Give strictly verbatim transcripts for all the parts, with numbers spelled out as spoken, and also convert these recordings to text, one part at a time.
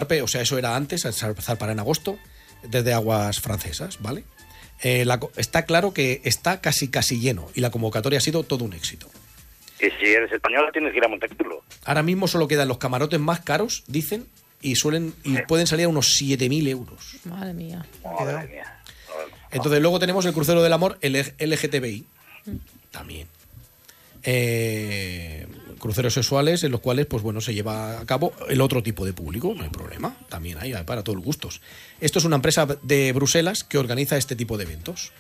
zarpe, o sea, eso era antes, el zarpar en agosto, desde aguas francesas, ¿vale? Eh, la, está claro que está casi casi lleno y la convocatoria ha sido todo un éxito. Y si eres español tienes que ir a Montecarlo. Ahora mismo solo quedan los camarotes más caros, dicen, y suelen y sí. pueden salir a unos siete mil euros. Madre mía. Madre mía. Entonces luego tenemos el crucero del amor, el L G T B I, mm. también. Eh, cruceros sexuales en los cuales, pues bueno, se lleva a cabo el otro tipo de público, no hay problema, también hay para todos los gustos. Esto es una empresa de Bruselas que organiza este tipo de eventos.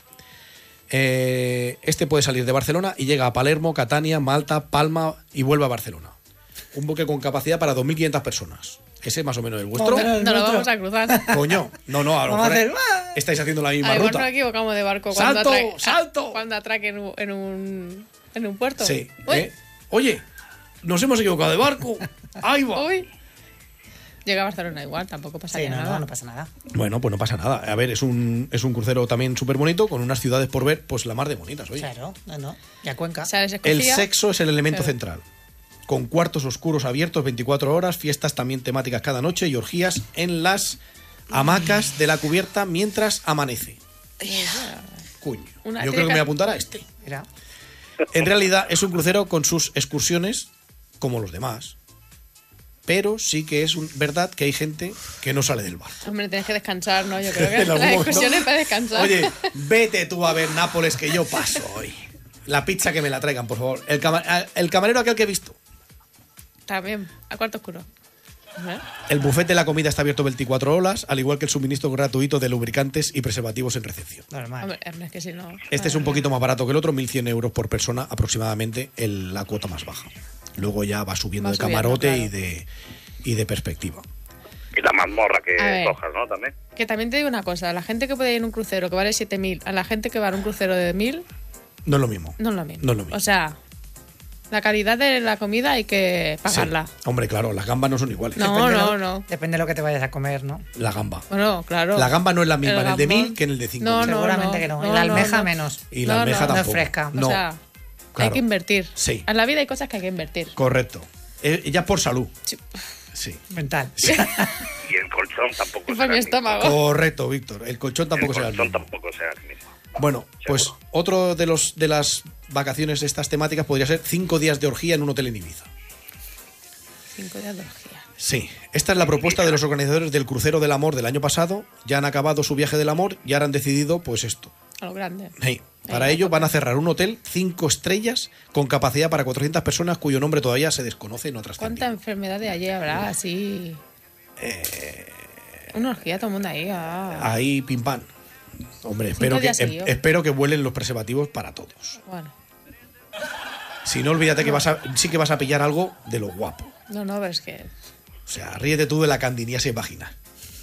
Eh, este puede salir de Barcelona y llega a Palermo, Catania, Malta, Palma y vuelve a Barcelona. Un buque con capacidad para dos mil quinientas personas. Ese más o menos el vuestro. No, no, no lo vamos a cruzar. Coño, no, no, a lo mejor hacer... estáis haciendo la misma a ruta. Nos equivocamos de barco cuando ¡Salto, atraque, salto! Cuando atraque en un, en un, en un puerto. Sí. ¿Eh? Oye, nos hemos equivocado de barco. Ahí va. Uy. Llega a Barcelona igual, tampoco pasaría sí, no, nada. No, no pasa nada. Bueno, pues no pasa nada. A ver, es un, es un crucero también súper bonito, con unas ciudades por ver, pues la mar de bonitas, oye. Claro, no, no. Y a Cuenca. ¿Sabes, el sexo es el elemento Pero... central. Con cuartos oscuros abiertos veinticuatro horas, fiestas también temáticas cada noche y orgías en las hamacas de la cubierta mientras amanece. Cuño. Una Yo creo que me voy a apuntar a este. Mira. En realidad es un crucero con sus excursiones como los demás. Pero sí que es un, verdad que hay gente que no sale del barco. Hombre, tienes que descansar, ¿no? Yo creo que las excursiones para descansar. Oye, vete tú a ver Nápoles que yo paso hoy. La pizza que me la traigan, por favor. El, cama, el camarero aquel que he visto. También, a cuarto oscuro. ¿Eh? El buffet de la comida está abierto veinticuatro horas, al igual que el suministro gratuito de lubricantes y preservativos en recepción. Normal. Hombre, es que si no... Este es un poquito más barato que el otro, mil cien euros por persona aproximadamente, el, la cuota más baja. Luego ya va subiendo va de subiendo, camarote claro. y, de, y de perspectiva. Y la mazmorra que cojas, ¿no? También. Que también te digo una cosa, la gente que puede ir en un crucero que vale siete mil, a la gente que va en un crucero de mil... No es lo mismo. No es lo mismo. No es lo mismo. O sea... La calidad de la comida hay que pagarla. Sí. Hombre, claro, las gambas no son iguales. No, depende no, lo, no. Depende de lo que te vayas a comer, ¿no? La gamba. Bueno, claro. La gamba no es la misma el en el de gambón. mil que en el de cinco. No, no, seguramente no, que no. no Y la almeja no, no. menos. Y la no, almeja no, tampoco. No es fresca. No. O sea, claro. hay que invertir. Sí. En la vida hay cosas que hay que invertir. Correcto. Eh, ya por salud. Sí. Sí. Mental. Sí. Y el colchón tampoco y por mi estómago. Correcto, Víctor. El colchón tampoco será el mismo. El colchón tampoco será el mismo. Bueno, pues seguro. Otro de los de las vacaciones de estas temáticas podría ser cinco días de orgía en un hotel en Ibiza. Cinco días de orgía. Sí, esta es la propuesta de los organizadores del Crucero del Amor del año pasado. Ya han acabado su viaje del amor y ahora han decidido, pues esto. A lo grande. Sí. Para Ahí, ello van a cerrar un hotel cinco estrellas con capacidad para cuatrocientas personas cuyo nombre todavía se desconoce en otras ¿Cuánta enfermedad de allí habrá así? Eh... Una orgía, todo el mundo ahí. Ah. Ahí, pim pam. Hombre, espero que, eh, espero que vuelen los preservativos para todos. Bueno. Si no, olvídate que vas a, sí que vas a pillar algo de lo guapo. No, no, pero es que... O sea, ríete tú de la candidiasis vaginal.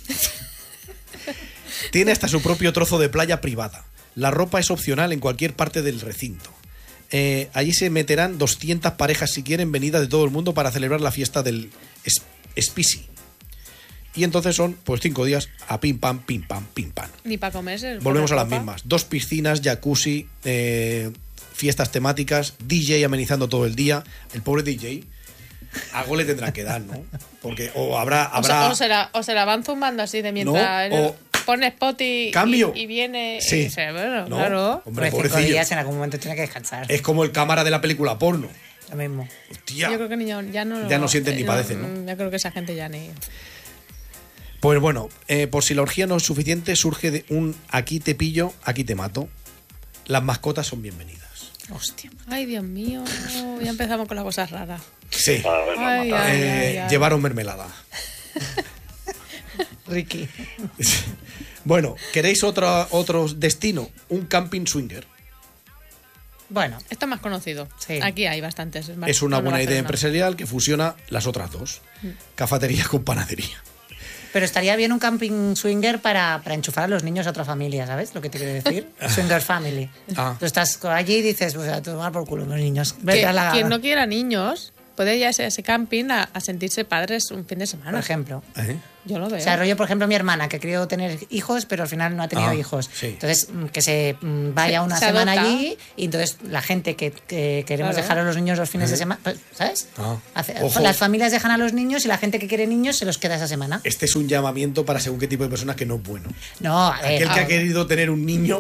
Tiene hasta su propio trozo de playa privada. La ropa es opcional en cualquier parte del recinto. Eh, allí se meterán doscientas parejas, si quieren, venidas de todo el mundo para celebrar la fiesta del Spisi. Y entonces son, pues, cinco días a pim pam, pim pam, pim pam. Ni para comerse. Volvemos a las mismas. Dos piscinas, jacuzzi, eh, fiestas temáticas, D J amenizando todo el día. El pobre D J, algo le tendrá que dar, ¿no? Porque o habrá... habrá... O, se, o, se, la, o se la van zumbando así de mientras... No, o... Pone spot y, ¿Cambio? y, y viene... Sí. Y se, bueno, no, claro. Hombre, Por cinco días en algún momento tiene que descansar. Es como el cámara de la película porno. Lo mismo. Hostia. Yo creo que ni, ya no... Ya no sienten ni eh, padecen, ¿no? Yo creo que esa gente ya ni... Pues bueno, eh, por si la orgía no es suficiente, surge de un aquí te pillo, aquí te mato. Las mascotas son bienvenidas. Hostia. Ay, Dios mío. Ya empezamos con las cosas raras. Sí. Ay, ay, eh, ay, ay. Llevaron mermelada. Ricky. Bueno, ¿queréis otro, otro destino? Un camping swinger. Bueno. Esto es más conocido. Sí. Aquí hay bastantes. Es, más, Es una no buena idea Barcelona. empresarial que fusiona las otras dos. Mm. Cafetería con panadería. Pero estaría bien un camping swinger para, para enchufar a los niños a otra familia, ¿sabes? Lo que te quiero decir. Swinger family. Ah. Tú estás allí y dices, pues a tomar por culo los niños. Vete Que, a la... Quien no quiera niños, puede ir a ese, a ese camping a, a sentirse padres un fin de semana. Por ejemplo. ¿Eh? Yo lo veo. O sea, rollo, por ejemplo, mi hermana, que quería tener hijos, pero al final no ha tenido Ah, hijos. sí. Entonces, mm, que se mm, vaya Se- una se semana adopta. allí y entonces la gente que, que queremos Claro. dejar a los niños los fines de semana, pues, ¿sabes? Ah, Hace- ojo. las familias dejan a los niños y la gente que quiere niños se los queda esa semana. Este es un llamamiento para según qué tipo de personas que no es bueno. No, a ver, Aquel que a- ha querido tener un niño.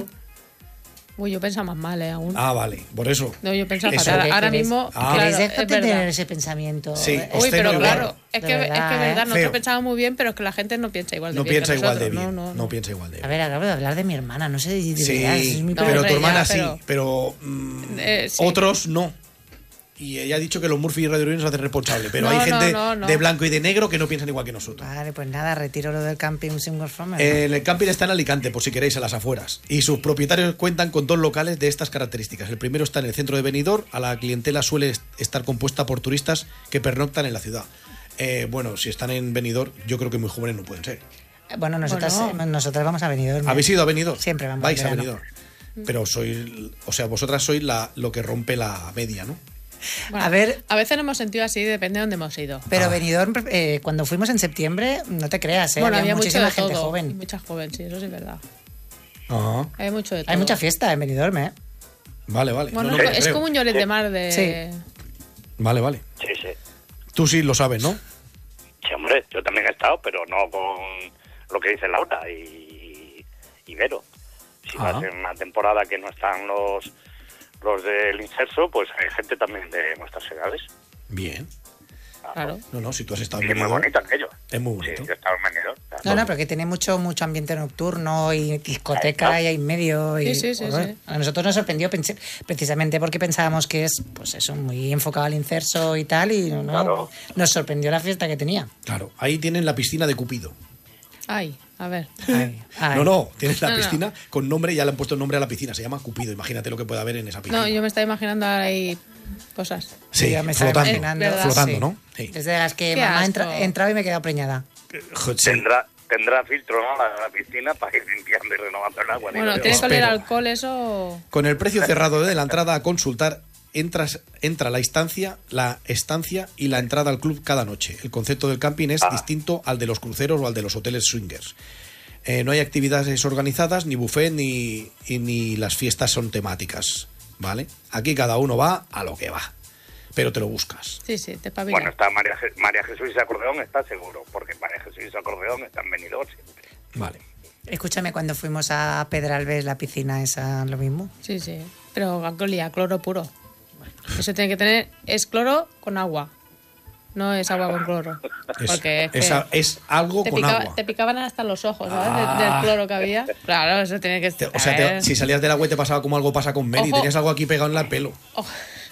Uy, yo pensaba más mal, ¿eh? Aún. Ah, vale, por eso. No, yo pensaba Eso. fatal. ¿qué Ahora queréis? mismo, Ah. claro, ¿Queréis es dejar de verdad. tener ese pensamiento? Sí, Eh, Uy, Este pero no claro, igual. es De que, es que verdad, es verdad, ¿eh? nosotros Feo. pensamos muy bien, pero es que la gente no piensa igual de No bien. piensa que igual de nosotros. bien. No, No, no, no. piensa igual de A bien. ver, acabo de hablar de mi hermana, no sé de Sí, verdad, es muy No, pero hombre, tu hermana ya, pero- sí, pero mm, Eh, sí. otros no. Y ella ha dicho que los Murphy y Radio Rubio nos hacen responsable, pero No, hay no, gente no, no. de blanco y de negro que no piensan igual que nosotros. Vale, pues nada, retiro lo del camping single from. Eh, el camping está en Alicante, por si queréis, a las afueras. Y sus propietarios cuentan con dos locales de estas características. El primero está en el centro de Benidorm. A la clientela suele est- estar compuesta por turistas que pernoctan en la ciudad. Eh, bueno, si están en Benidorm, yo creo que muy jóvenes no pueden ser. Bueno, nosotras, Bueno. eh, nosotras vamos a Benidorm. ¿Habéis ido a Benidorm? Siempre vamos Vais en a verano. Benidorm. Pero sois, o sea, vosotras sois la, lo que rompe la media, ¿no? Bueno, A ver- A veces nos hemos sentido así, depende de dónde hemos ido. Pero Ah. Benidorm, eh, cuando fuimos en septiembre, no te creas, ¿eh? Bueno, había, había mucho muchísima de gente todo. joven. Mucha joven, sí, eso sí es verdad. Ajá. Hay mucho de todo. Hay mucha fiesta en Benidorm, ¿eh? Vale, vale. Bueno, No, no, es creo. como un Lloret de mar de... Sí. Vale, vale. Sí, sí. Tú sí lo sabes, ¿no? Sí, hombre, yo también he estado, pero no con lo que dice Laura y, y Vero. Si Ah. vas en una temporada que no están los los del inserso, pues hay gente también de nuestras edades. Bien. Claro. No, no, si tú has estado Y en es muy Benidorm. bonito aquello. Es muy bonito. Sí, yo he estado en Benidorm. claro. No, no, pero que tiene mucho mucho ambiente nocturno y discoteca y ahí en medio. Y, Sí, sí, sí, Joder, sí. A nosotros nos sorprendió pense- precisamente porque pensábamos que es, pues eso, muy enfocado al inserso y tal, y no, Claro. nos sorprendió la fiesta que tenía. Claro, ahí tienen la piscina de Cupido. Ay, a ver. Ay, ay. No, no, tienes la No, no. piscina con nombre, ya le han puesto nombre a la piscina, se llama Cupido. Imagínate lo que puede haber en esa piscina. No, yo me estaba imaginando ahora ahí cosas. Sí, ya me estaba flotando, imaginando. Es verdad. flotando, Sí. ¿no? Sí. Desde las que Qué mamá asco. entra, entraba y me quedaba preñada. Joder, sí. Tendrá, tendrá filtro, ¿no? La, la piscina para ir limpiando y renovando el agua. digo Bueno, yo. tiene que oler Espero. alcohol eso... Con el precio cerrado de la entrada a consultar, entras, entra la instancia, la estancia y la entrada al club cada noche. El concepto del camping es Ah. distinto al de los cruceros o al de los hoteles swingers. Eh, no hay actividades organizadas, ni buffet, ni, y ni las fiestas son temáticas, ¿vale? Aquí cada uno va a lo que va, pero te lo buscas. Sí, sí, te pavila. Bueno, está María, Je- María Jesús y Acordeón, está seguro, porque María Jesús y Acordeón están venidos siempre. Vale. Escúchame, cuando fuimos a Pedralbes, la piscina esa, lo mismo. Sí, sí. Pero alcoholía, cloro puro. Eso tiene que tener... Es cloro con agua. No es agua con cloro. Es, Porque es, que es a- es algo te, con picaba- agua. te picaban hasta los ojos, ¿sabes? De- Ah. del cloro que había. Claro, eso tiene que Te- estar. o sea, te- si salías del agua y te pasaba como algo pasa con Meli, Ojo. tenías algo aquí pegado en el pelo. Ojo.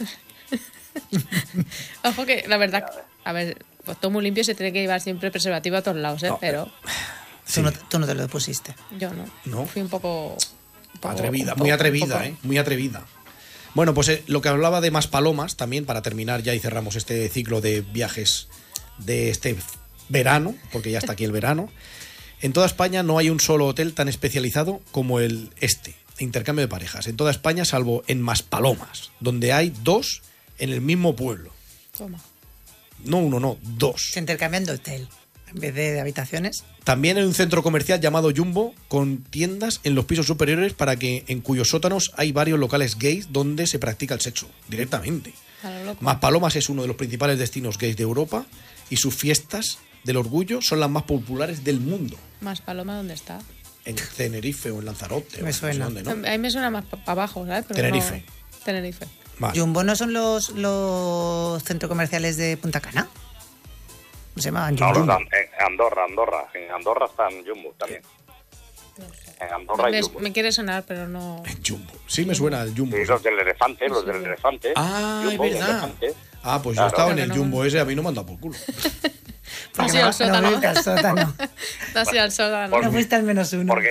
Ojo que la verdad, a ver, pues todo muy limpio, se tiene que llevar siempre preservativo a todos lados, ¿eh? No, Pero Sí. Tú, no, tú no te lo pusiste. yo no. No. Fui un poco... un poco- Atrevida, un muy poco- atrevida, un poco- ¿eh? Muy atrevida. Bueno, pues eh, lo que hablaba de Más Palomas, también para terminar ya y cerramos este ciclo de viajes de este verano, porque ya está aquí el verano. En toda España no hay un solo hotel tan especializado como el este, intercambio de parejas. En toda España, salvo en Maspalomas, donde hay dos en el mismo pueblo. Toma. No uno, no, dos. Se intercambian de hotel en vez de, de habitaciones. También hay un centro comercial llamado Jumbo con tiendas en los pisos superiores para que en cuyos sótanos hay varios locales gays donde se practica el sexo directamente. A lo loco. Maspalomas es uno de los principales destinos gays de Europa y sus fiestas del orgullo son las más populares del mundo. Más paloma, ¿dónde está? En Tenerife o en Lanzarote. Me o no sé suena. dónde, ¿no? A mí me suena más para abajo, ¿sabes? Pero Tenerife. no- Tenerife. Vale. Jumbo no son los, los centros comerciales de Punta Cana. ¿Cómo se llamaban? No, los Jumbo. dan en Andorra, Andorra. En Andorra están Jumbo también. En Andorra Me, hay Jumbo. me quiere sonar, pero no... En Jumbo. Sí me suena el Jumbo. Y los del elefante, los del elefante. Ah, Jumbo, es del verdad. elefante. Ah, pues yo he Claro. estado en Pero el no- Jumbo ese, a mí no me han dado por culo. Porque Sí, no, al sótano. no fuiste al sótano. Así al sótano. Por- No fuiste al menos uno. Porque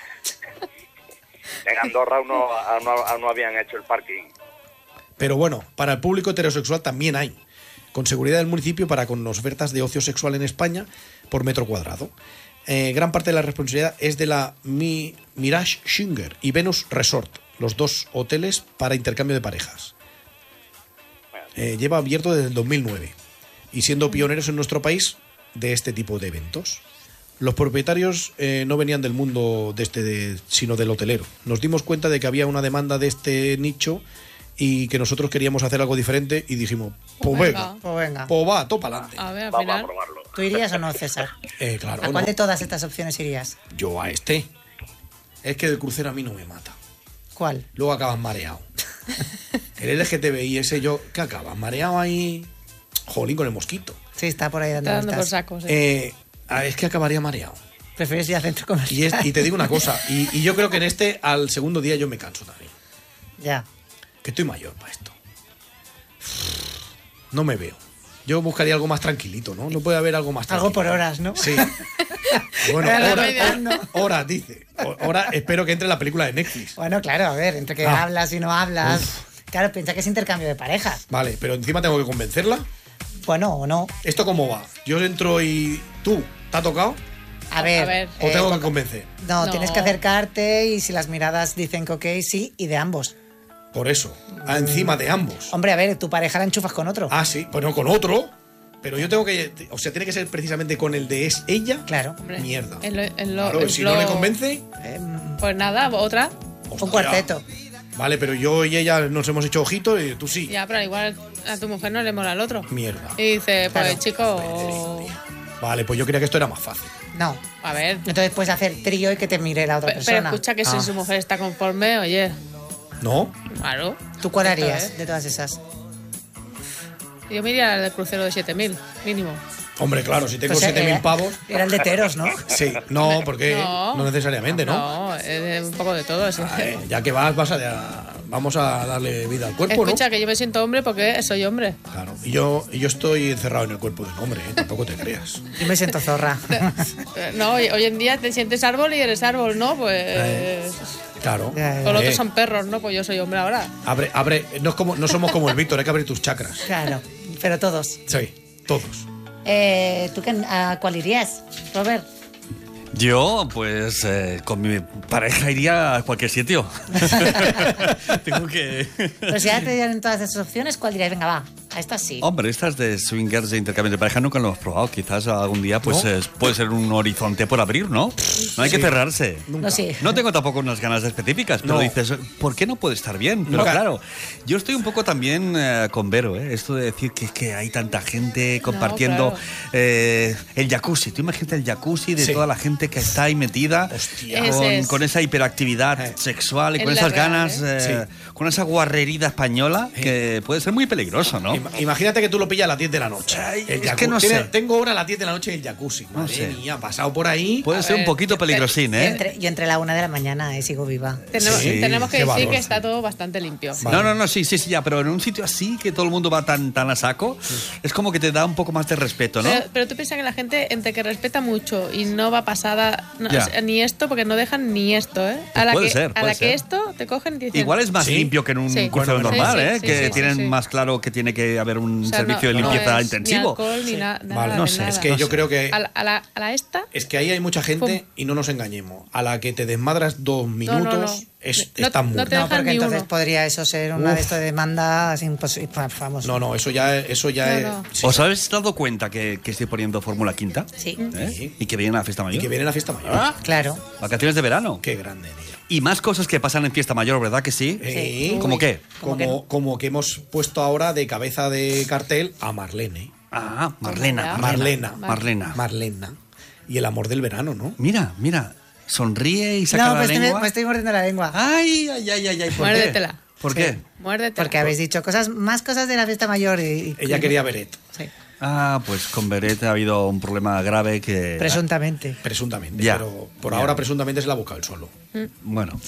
en Andorra aún no, aún no- aún no habían hecho el parking. Pero bueno, para el público heterosexual también hay. Con seguridad del municipio para con ofertas de ocio sexual en España por metro cuadrado. Eh, gran parte de la responsabilidad es de la Mi- Mirage Swinger y Venus Resort, los dos hoteles para intercambio de parejas. eh, lleva abierto desde el dos mil nueve y siendo pioneros en nuestro país de este tipo de eventos. Los propietarios eh, no venían del mundo de este, de, sino del hotelero. Nos dimos cuenta de que había una demanda de este nicho y que nosotros queríamos hacer algo diferente y dijimos, pues Pues venga, venga. Pues venga. pues va, topa adelante. A ver, al Vamos a final. probarlo. ¿Tú irías o no, César? Eh, claro, ¿A cuál no. de todas estas opciones irías? Yo a este. Es que el crucero a mí no me mata. ¿Cuál? Luego acabas mareado. El L G T B I ese yo, ¿qué acabas? Mareado ahí, jolín con el mosquito. Sí, está por ahí dando Está dando por vueltas. sacos. sí. Eh, ah, es que acabaría mareado. ¿Prefieres ir al centro Y, comercial? es- y te digo una cosa, y, y yo creo que en este, al segundo día yo me canso también. Ya. Que estoy mayor para esto. No me veo. Yo buscaría algo más tranquilito, ¿no? No puede haber algo más tranquilo. Algo por horas, ¿no? Sí. Bueno, Era la horas, media. horas, dice. O- Ahora espero que entre la película de Netflix. Bueno, claro, a ver, entre que Ah. hablas y no hablas. Claro, piensa que es intercambio de parejas. Vale, pero encima tengo que convencerla. Bueno, o no. ¿Esto cómo va? Yo entro y... ¿Tú? ¿Te ha tocado? A ver. A ver. ¿O eh, tengo que toca- convencer? No, No. tienes que acercarte y si las miradas dicen que ok, sí, y de ambos. Por eso. Ah, encima de ambos. Hombre, a ver, tu pareja la enchufas con otro. Ah, sí. Pues no, con otro. Pero yo tengo que... O sea, tiene que ser precisamente con el de es ella. Claro. Hombre, Mierda. en lo- en lo- Claro, en si lo- no le convence... Pues nada, otra. Un hostia. cuarteto. Vale, pero yo y ella nos hemos hecho ojitos y tú sí. Ya, pero igual a tu mujer no le mola el otro. Mierda. Y dice, pues Claro. chico, Vale, pues yo creía que esto era más fácil. No. a ver. Entonces puedes hacer trío y que te mire la otra Pe- Pero persona. escucha que Ah. si su mujer está conforme, oye, ¿No? claro. ¿Tú cuál Esto harías es. de todas esas? Yo me iría al del crucero de siete mil, mínimo. Hombre, claro, si tengo Pues, siete mil era- pavos... Era el de Teros, ¿no? Sí. No, porque no, No. necesariamente, ¿no? No, es de un poco de todo. sí. Eh, ya que vas, vas a... Vamos a darle vida al cuerpo, Escucha, ¿no? que yo me siento hombre porque soy hombre. Claro. Y yo, y yo estoy encerrado en el cuerpo de un hombre, ¿eh? Tampoco te creas. Yo me siento zorra. Eh, No, hoy, hoy en día te sientes árbol y eres árbol, ¿no? Pues. Claro. Ya, ya. Todos los Eh, otros son perros, ¿no? Pues yo soy hombre ahora. Abre, abre... No, es como, no somos como el Víctor, hay que abrir tus chakras. Claro, pero todos. Sí, todos. Eh, ¿Tú qué, a cuál irías, Robert? Yo, pues, eh, con mi pareja iría a cualquier sitio. Tengo que... Pero si ya te dieran todas esas opciones, ¿cuál dirías? Venga, va, a esta sí. Hombre, estas de swingers de intercambio de pareja nunca lo hemos probado. Quizás algún día pues ¿No? es- puede ser un horizonte por abrir, ¿no? No hay que Sí. cerrarse. No, sí. No tengo tampoco unas ganas específicas, pero No. dices, ¿por qué no puede estar bien? Pero Nunca. claro, yo estoy un poco también eh, con Vero, ¿eh? Esto de decir que, que hay tanta gente compartiendo claro. eh, el jacuzzi. Tú imagínate el jacuzzi de Sí. toda la gente que está ahí metida Hostia. Ese con, es. con esa hiperactividad Eh. sexual y Es con la esas real, ganas, ¿eh? eh, con esa guarrerida española que puede ser muy peligroso, ¿no? Ima- Imagínate que tú lo pillas a las diez de la noche. Ay, El es jacuzzi. que no Tiene- sé. Tengo hora a las diez de la noche en el jacuzzi. Madre sé. mía, pasado por ahí. Puede A ser un ver, poquito yo- peligrosín, Yo ¿eh? entre, yo entre la una de la mañana eh, sigo viva. Tenemos, Sí, tenemos que qué decir valor, que sí. está todo bastante limpio. Vale. No, no, no, sí, sí, sí, ya, pero en un sitio así que todo el mundo va tan, tan a saco, es como que te da un poco más de respeto, ¿no? Pero, pero tú piensas que la gente, entre que respeta mucho y no va pasada no, Ya. o sea, ni esto, porque no dejan ni esto, ¿eh? A la, Puede que, ser, a puede la ser. que esto te cogen y te dicen. Igual es más Sí. limpio que en un Sí. crucero Bueno, normal, sí, sí, ¿eh? sí, que sí, tienen sí, sí. más claro que tiene que haber un o sea, servicio no- de no limpieza es intensivo. Ni alcohol ni na- nada. Vale, de no sé, nada. Es que yo creo que. A la, a la, a la esta. Es que ahí hay mucha gente, Pum. y no nos engañemos, a la que te desmadras dos minutos, no, no. es, No- están no muertos. te No, dejan porque ni entonces uno. podría eso ser una Uf. de estas demandas imposibles. Vamos. No, no, eso ya, eso ya No, es. no. sí. ¿Os habéis dado cuenta que, que estoy poniendo Fórmula Quinta? Sí, ¿Eh? Sí. Y que viene a la fiesta Y mayor. que viene la fiesta mayor. Ah, claro. Vacaciones de verano. Qué grande, tío. Y más cosas que pasan en fiesta mayor, ¿verdad que sí? Eh, ¿Cómo qué? Como, como que hemos puesto ahora de cabeza de cartel a Marlene. Ah, Marlena. Ya. Marlena. Marlena. Marlena. Y el amor del verano, ¿no? Mira, mira, sonríe y saca No, la pues estoy- lengua. me estoy mordiendo la lengua. Ay, ay, ay, ay, ay, ¿por Muérdetela. qué? ¿Por Sí. qué? Muérdetela. Porque habéis dicho cosas, más cosas de la fiesta mayor. Y, y- Ella quería Beret, Sí, Ah, pues con Beret ha habido un problema grave que... presuntamente. presuntamente. Ya. Pero por Ya. ahora presuntamente se la ha buscado él solo. Bueno,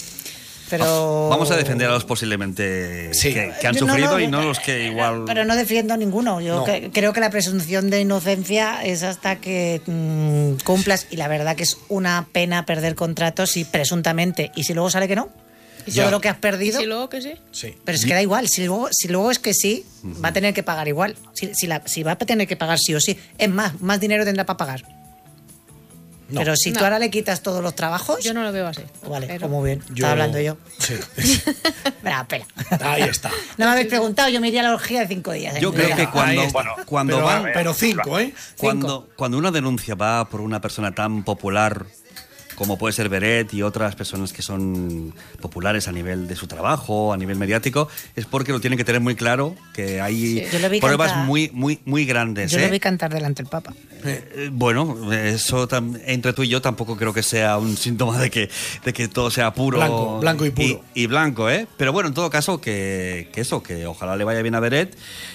Pero. vamos a defender a los posiblemente Sí. que, que han Yo no, sufrido no, y no eh, los que igual... Pero no defiendo ninguno. Yo No. cre- creo que la presunción de inocencia es hasta que mm, cumplas. Y la verdad que es una pena perder contratos si presuntamente. Y si luego sale que no. Y Ya. todo lo que has ¿Y perdido. si luego que sí? Sí. Pero es que da igual. Si luego, si luego es que sí, va a tener que pagar igual. Si, si, la- si va a tener que pagar sí o sí. Es más, más dinero tendrá para pagar. No. Pero si No. tú ahora le quitas todos los trabajos... Yo no lo veo así. Vale, Pero- pues muy bien. Yo- Estaba hablando yo. Sí. Espera, espera. Ahí está. No me habéis preguntado, yo me iría a la orgía de cinco días. Yo ¿eh? creo Mira. que Ahí cuando, está. Bueno, cuando pero, van... pero cinco, ¿eh? Cuando, cuando una denuncia va por una persona tan popular como puede ser Beret y otras personas que son populares a nivel de su trabajo, a nivel mediático, es porque lo tienen que tener muy claro, que hay Sí. Yo lo vi pruebas cantar. muy, muy, muy grandes. Yo ¿eh? lo vi cantar delante del Papa. Eh, Bueno, eso tam- entre tú y yo tampoco creo que sea un síntoma de que, de que todo sea puro. Blanco, blanco y puro. Y, y blanco, ¿eh? Pero bueno, en todo caso, que, que eso, que ojalá le vaya bien a Beret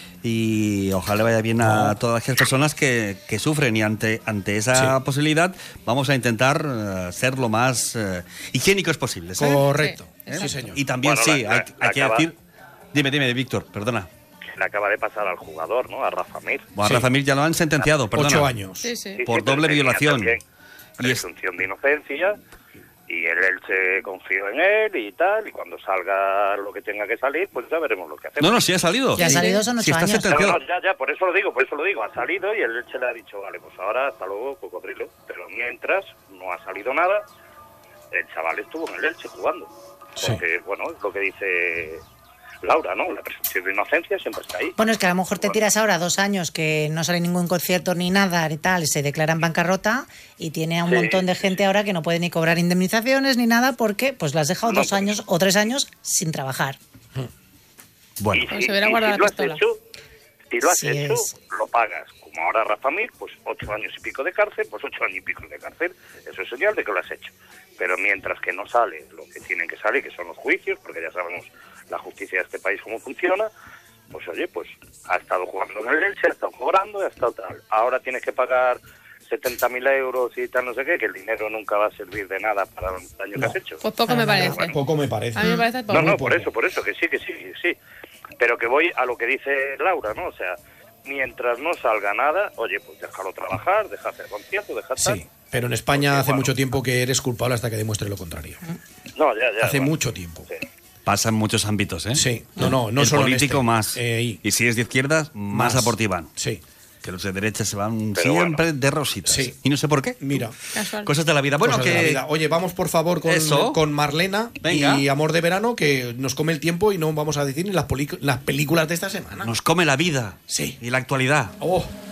y ojalá le vaya bien a No. todas las personas que, que sufren. Y ante, ante esa Sí. posibilidad, vamos a intentar eh, ser lo más eh, higiénicos posibles. ¿eh? Correcto. Sí, Sí, señor. Y también Bueno, sí, la- hay, la- hay la que acaba- decir. Dime, dime, Víctor, perdona. Le acaba de pasar al jugador, ¿no? A Rafa Mir. Bueno, a Sí. Rafa Mir ya lo han sentenciado, perdona. Ocho años. Sí, sí. Sí, Por sí, pero doble tenía violación. también Y es- Presunción de inocencia. Y él, él se confió en él y tal. Y cuando salga lo que tenga que salir, pues ya veremos lo que hacemos. No, no, sí ha salido. Ya ha salido, son Si ocho está años. No, sentenciado. no, ya, ya, por eso lo digo, por eso lo digo. Ha salido y el Elche le ha dicho, vale, pues ahora hasta luego, cocodrilo. Pero mientras no ha salido nada, el chaval estuvo en el Elche jugando. Sí. Porque, bueno, es lo que dice Laura, ¿no? La presunción de inocencia siempre está ahí. Bueno, es que a lo mejor te tiras ahora dos años que no sale ningún concierto ni nada y tal, se declara en bancarrota y tiene a un Sí. montón de gente ahora que no puede ni cobrar indemnizaciones ni nada porque pues las has dejado No, dos pues- años o tres años sin trabajar. Bueno, Y Pues si, se hubiera y guardado si la lo has pistola. hecho, si lo has Sí hecho, es. lo pagas. Como ahora Rafa Mir, pues ocho años y pico de cárcel, pues ocho años y pico de cárcel. Eso es señal de que lo has hecho. Pero mientras que no sale lo que tienen que salir, que son los juicios, porque ya sabemos la justicia de este país cómo funciona, pues oye, pues ha estado jugando en el Elche, ha estado cobrando, ha estado tal. Ahora tienes que pagar setenta mil euros y tal, no sé qué, que el dinero nunca va a servir de nada para el daño que No. has hecho. Pues poco me parece. Poco me parece. A mí me parece No, poco. no, Muy por poco. eso, por eso, que sí, que sí, que sí. Pero que voy a lo que dice Laura, ¿no? O sea, mientras no salga nada, oye, pues déjalo trabajar, deja hacer conciertos, deja tal. Sí, pero en España Porque, hace bueno, mucho tiempo que eres culpable hasta que demuestre lo contrario. No, ya, ya. Hace bueno, mucho tiempo. sí. pasa en muchos ámbitos, ¿eh? Sí, no, no, no el solo en político este. más. Eh, ahí. Y si es de izquierdas, más, Más. a por ti van. Sí, Que los de derecha se van Pero siempre de rositas. Sí. Y no sé por qué. mira. Casual. Cosas de la vida. Bueno, Cosas de que la vida. Oye, vamos por favor con, Eso. con Marlena Venga. y Amor de Verano, que nos come el tiempo y no vamos a decir ni las, poli- las películas de esta semana. nos come la vida. Sí. Y la actualidad. Oh.